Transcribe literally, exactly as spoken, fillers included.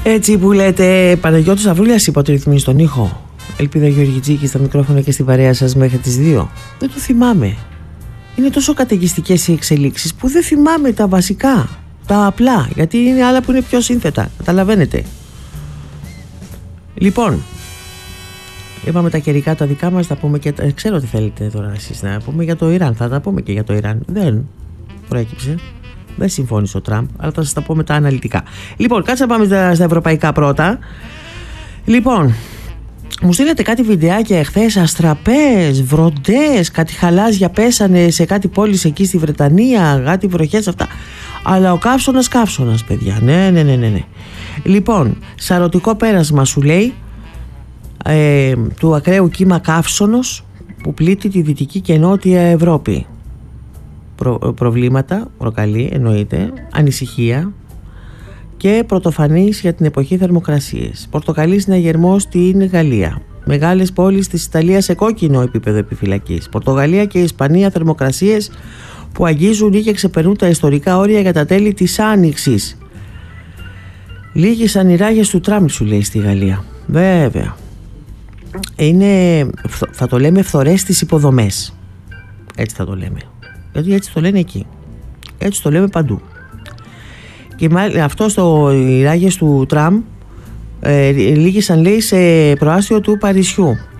Έτσι που λέτε, Παναγιώτης Αβρούλιας είπα ότι ρυθμίζει τον ήχο. Ελπίδα Γεωργιτζίκη στα μικρόφωνα και στην παρέα σας μέχρι τις δύο. Δεν το θυμάμαι. Είναι τόσο καταιγιστικές οι εξελίξεις που δεν θυμάμαι τα βασικά, τα απλά, γιατί είναι άλλα που είναι πιο σύνθετα. Καταλαβαίνετε. Λοιπόν, είπαμε τα καιρικά τα δικά μας, θα πούμε και τα... ξέρω τι θέλετε τώρα εσείς να πούμε για το Ιράν. Θα τα πούμε και για το Ιράν. Δεν προέκυψε. Δεν συμφώνησε ο Τραμπ, αλλά θα σας τα πω μετά αναλυτικά. Λοιπόν, κάτσε να πάμε στα, στα ευρωπαϊκά πρώτα. Λοιπόν, μου στείλετε κάτι βιντεάκια εχθές, αστραπές, βροντές, κάτι χαλάζια πέσανε σε κάτι πόλεις εκεί στη Βρετανία, κάτι βροχές αυτά. Αλλά ο καύσωνας καύσωνας, παιδιά. Ναι, ναι, ναι, ναι, ναι. Λοιπόν, σαρωτικό πέρασμα σου λέει ε, του ακραίου κύμα καύσωνος που πλήττει τη Δυτική και Νότια Ευρώπη. Προ, προβλήματα προκαλεί, εννοείται, ανησυχία και πρωτοφανής για την εποχή θερμοκρασίες. Πορτοκαλί συναγερμό στην Γαλλία. Μεγάλες πόλεις της Ιταλίας σε κόκκινο επίπεδο επιφυλακής. Πορτογαλία και Ισπανία θερμοκρασίες που αγγίζουν ή και ξεπερνούν τα ιστορικά όρια για τα τέλη της Άνοιξης. Λίγες ανηράγες του Τραμπ, σου λέει, στη Γαλλία. Βέβαια. Είναι, θα το λέμε, φθορές στις υποδομές. Έτσι θα το λέμε. Γιατί έτσι το λένε εκεί. Έτσι το λέμε παντού. Και αυτό στο οι ράγες του Τραμπ ε, λύγησαν, λέει, σε προάστιο του Παρισιού.